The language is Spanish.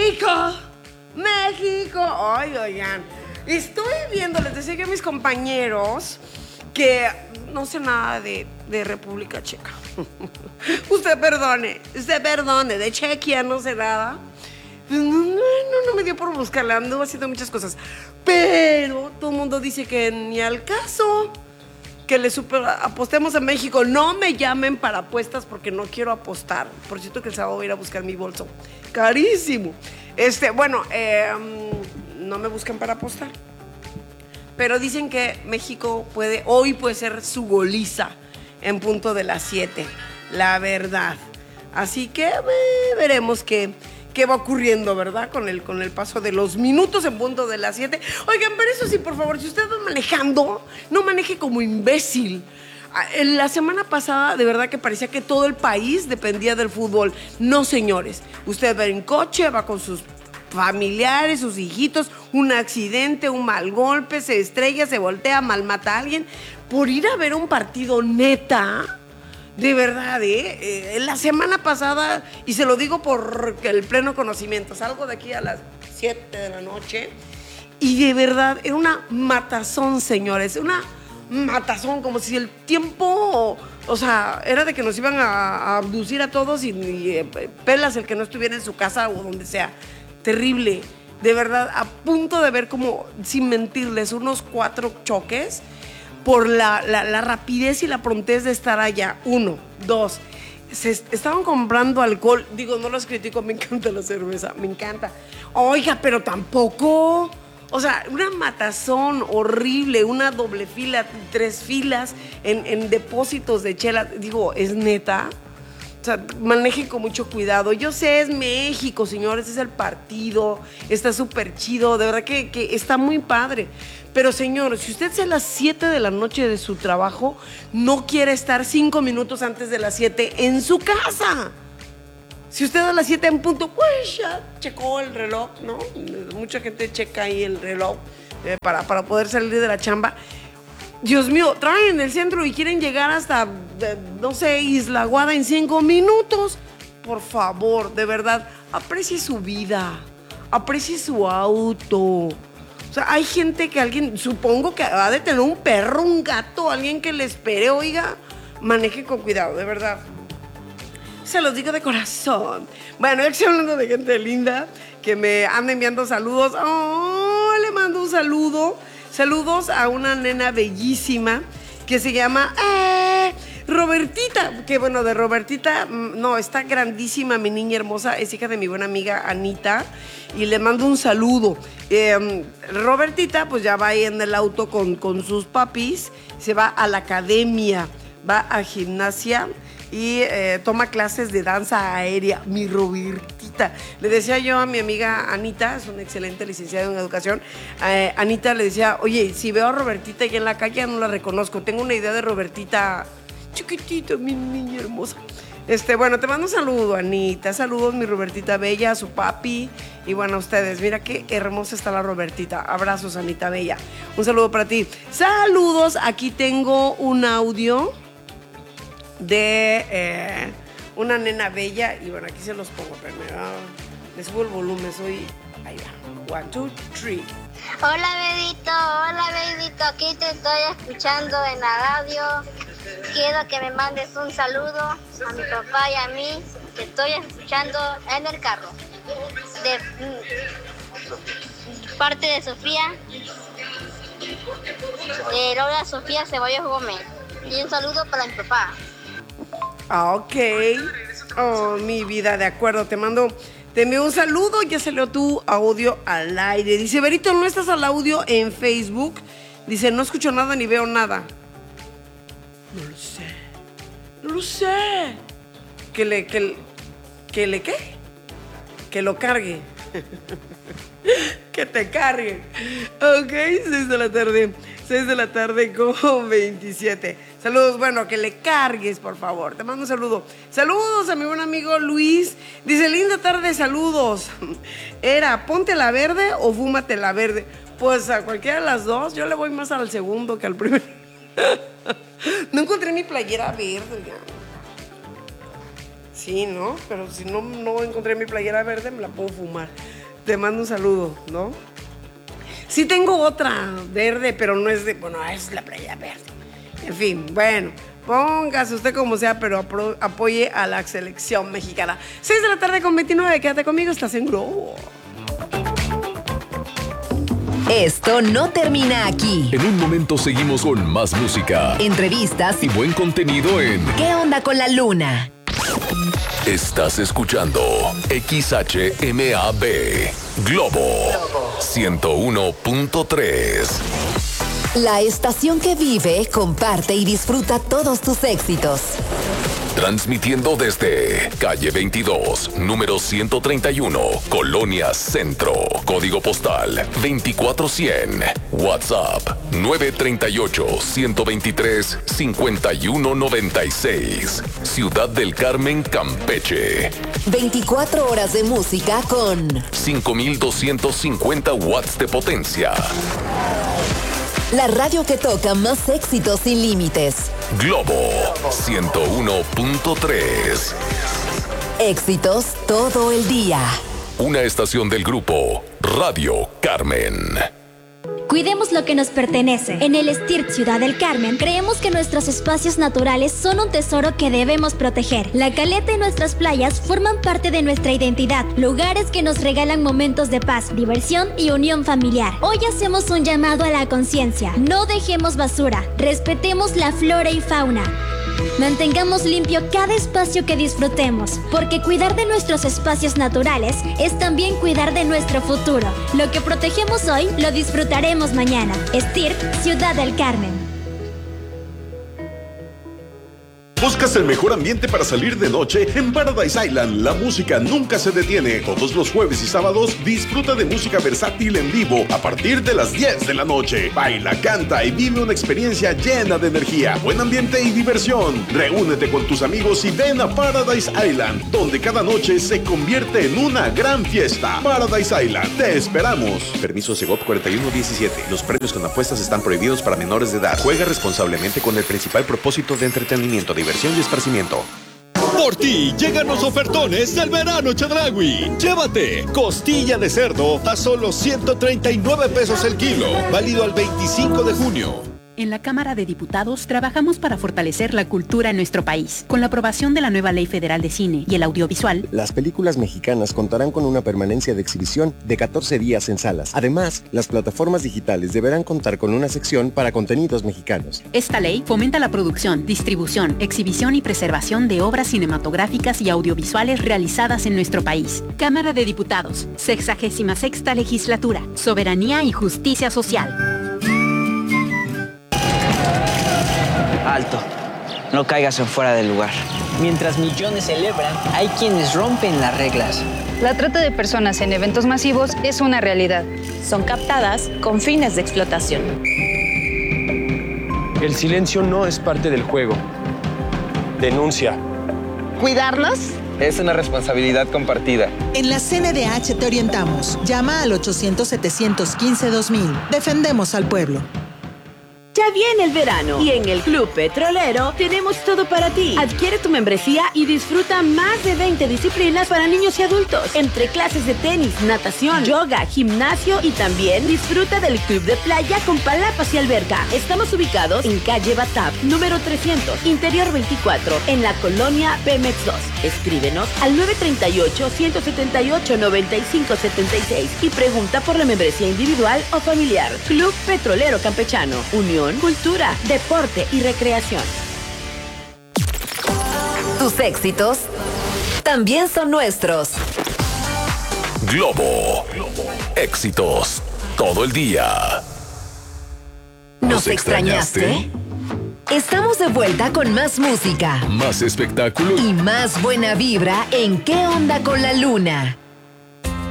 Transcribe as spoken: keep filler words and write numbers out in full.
México, México. Ay, oigan, estoy viendo, les decía que a mis compañeros que no sé nada de, de República Checa. Usted perdone, usted perdone, de Chequia no sé nada. No, no, no me dio por buscarla, ando haciendo muchas cosas. Pero todo el mundo dice que ni al caso, que le super apostemos a México. No me llamen para apuestas porque no quiero apostar. Por cierto que el sábado voy a ir a buscar mi bolso. Carísimo. Este, bueno, eh, no me buscan para apostar. Pero dicen que México puede, hoy puede ser su goliza en punto de las siete. La verdad. Así que eh, veremos qué, qué va ocurriendo, ¿verdad? Con el, con el paso de los minutos en punto de las siete. Oigan, pero eso sí, por favor, si usted va manejando, no maneje como imbécil. La semana pasada, de verdad que parecía que todo el país dependía del fútbol. No, señores. Usted va en coche, va con sus familiares, sus hijitos, un accidente, un mal golpe, se estrella, se voltea, malmata a alguien, por ir a ver un partido, neta. De verdad, ¿eh? eh la semana pasada, y se lo digo por el pleno conocimiento, salgo de aquí a las siete de la noche, y de verdad, era una matazón, señores, una matazón, como si el tiempo, o sea, era de que nos iban a, a abducir a todos y, y eh, pelas el que no estuviera en su casa o donde sea. Terrible, de verdad, a punto de ver como, sin mentirles, unos cuatro choques por la, la, la rapidez y la prontez de estar allá. Uno, dos, se estaban comprando alcohol, digo, no los critico, me encanta la cerveza, me encanta. Oiga, pero tampoco, o sea, una matazón horrible, una doble fila, tres filas en, en depósitos de chela, digo, ¿es neta? O sea, manejen con mucho cuidado. Yo sé, es México, señores, es el partido, está súper chido, de verdad que, que está muy padre. Pero, señor, si usted sale a las siete de la noche de su trabajo, no quiere estar cinco minutos antes de las siete en su casa. Si usted a las siete en punto, pues ya checó el reloj, ¿no? Mucha gente checa ahí el reloj eh, para, para poder salir de la chamba. Dios mío, traen el centro y quieren llegar hasta, no sé, Isla Aguada en cinco minutos. Por favor, de verdad, aprecie su vida, aprecie su auto. O sea, hay gente que alguien, supongo que ha de tener un perro, un gato, alguien que le espere, oiga, maneje con cuidado, de verdad. Se los digo de corazón. Bueno, yo estoy hablando de gente linda que me anda enviando saludos. Oh, le mando un saludo. Saludos a una nena bellísima que se llama eh, Robertita, que bueno, de Robertita, no, está grandísima mi niña hermosa, es hija de mi buena amiga Anita, y le mando un saludo. Eh, Robertita, pues ya va ahí en el auto con, con sus papis, se va a la academia, va a gimnasia y eh, toma clases de danza aérea, mi Robertita. Le decía yo a mi amiga Anita, es una excelente licenciada en educación, eh, Anita le decía, oye, si veo a Robertita ahí en la calle no la reconozco, tengo una idea de Robertita chiquitita, mi niña hermosa. Este, bueno, te mando un saludo, Anita, saludos mi Robertita bella, a su papi, y bueno, a ustedes, mira qué hermosa está la Robertita, abrazos, Anita bella, un saludo para ti. Saludos, aquí tengo un audio de eh, una nena bella, y bueno, aquí se los pongo primero, les subo el volumen, soy, ahí va, one, two, three. Hola, Bedito, hola, Bedito, aquí te estoy escuchando en la radio, quiero que me mandes un saludo a mi papá y a mí, que estoy escuchando en el carro, de mm, parte de Sofía, de Lola Sofía Ceballos Gómez, y un saludo para mi papá. Ah, ok. Oh, mi vida, de acuerdo. Te mando, te envío un saludo. Ya salió tu audio al aire. Dice, Berito, ¿no estás al audio en Facebook? Dice, no escucho nada ni veo nada. No lo sé. No lo sé. Que le, que, que le, ¿qué? Que lo cargue. Que te cargue. Ok, seis de la tarde. seis de la tarde con veintisiete. Saludos, bueno, que le cargues, por favor. Te mando un saludo. Saludos a mi buen amigo Luis. Dice, linda tarde, saludos. Era, ponte la verde o fúmate la verde. Pues a cualquiera de las dos. Yo le voy más al segundo que al primero. No encontré mi playera verde. Ya. Sí, ¿no? Pero si no, no encontré mi playera verde, me la puedo fumar. te mando un saludo, ¿no? Sí tengo otra verde, pero no es de, bueno, es la playa verde. En fin, bueno, póngase usted como sea, pero apro- apoye a la selección mexicana. seis de la tarde con veintinueve, quédate conmigo, estás en Globo. Esto no termina aquí. En un momento seguimos con más música, Entrevistas y buen contenido en ¿Qué onda con la luna? Estás escuchando X H M A B Globo ciento uno punto tres. La estación que vive, comparte y disfruta todos tus éxitos. Transmitiendo desde calle veintidós, número ciento treinta y uno, Colonia Centro. Código postal veinticuatro cien. WhatsApp nueve tres ocho, uno dos tres, cinco uno nueve seis. Ciudad del Carmen, Campeche. veinticuatro horas de música con cinco mil doscientos cincuenta watts de potencia. la radio que toca más éxitos sin límites. Globo ciento uno punto tres. Éxitos todo el día. Una estación del grupo Radio Carmen. Cuidemos lo que nos pertenece. En el STIRT Ciudad del Carmen, creemos que nuestros espacios naturales son un tesoro que debemos proteger. La caleta y nuestras playas forman parte de nuestra identidad, lugares que nos regalan momentos de paz, diversión y unión familiar. Hoy hacemos un llamado a la conciencia. No dejemos basura, respetemos la flora y fauna. Mantengamos limpio cada espacio que disfrutemos, porque cuidar de nuestros espacios naturales es también cuidar de nuestro futuro. Lo que protegemos hoy, lo disfrutaremos mañana. STIRT, Ciudad del Carmen. ¿Buscas el mejor ambiente para salir de noche? En Paradise Island, la música nunca se detiene. Todos los jueves y sábados, disfruta de música versátil en vivo a partir de las diez de la noche. Baila, canta y vive una experiencia llena de energía, buen ambiente y diversión. Reúnete con tus amigos y ven a Paradise Island, donde cada noche se convierte en una gran fiesta. Paradise Island, te esperamos. Permiso Segov cuarenta y uno diecisiete. Los premios con apuestas están prohibidos para menores de edad. Juega responsablemente con el principal propósito de entretenimiento, diversión y esparcimiento. Por ti llegan los ofertones del verano Chedraui. Llévate costilla de cerdo a solo ciento treinta y nueve pesos el kilo, válido al veinticinco de junio. En la Cámara de Diputados trabajamos para fortalecer la cultura en nuestro país. Con la aprobación de la nueva Ley Federal de Cine y el Audiovisual, las películas mexicanas contarán con una permanencia de exhibición de catorce días en salas. Además, las plataformas digitales deberán contar con una sección para contenidos mexicanos. Esta ley fomenta la producción, distribución, exhibición y preservación de obras cinematográficas y audiovisuales realizadas en nuestro país. Cámara de Diputados, sexagésima sexta Legislatura, Soberanía y Justicia Social. Alto, no caigas en fuera del lugar. Mientras millones celebran, hay quienes rompen las reglas. La trata de personas en eventos masivos es una realidad. Son captadas con fines de explotación. El silencio no es parte del juego. Denuncia. ¿Cuidarnos? Es una responsabilidad compartida. En la C N D H te orientamos. Llama al ochocientos, setecientos quince, dos mil. Defendemos al pueblo. Ya viene el verano y en el Club Petrolero tenemos todo para ti. Adquiere tu membresía y disfruta más de veinte disciplinas para niños y adultos, entre clases de tenis, natación, yoga, gimnasio y también disfruta del club de playa con palapas y alberca. Estamos ubicados en calle Batap, número trescientos, interior veinticuatro, en la colonia Pemex dos. Escríbenos al nueve tres ocho, uno siete ocho, nueve cinco siete seis y pregunta por la membresía individual o familiar. Club Petrolero Campechano, Unión, cultura, deporte y recreación. Tus éxitos también son nuestros. Globo. Éxitos todo el día. ¿Nos extrañaste? Estamos de vuelta con más música, más espectáculo y más buena vibra en ¿Qué onda con la luna?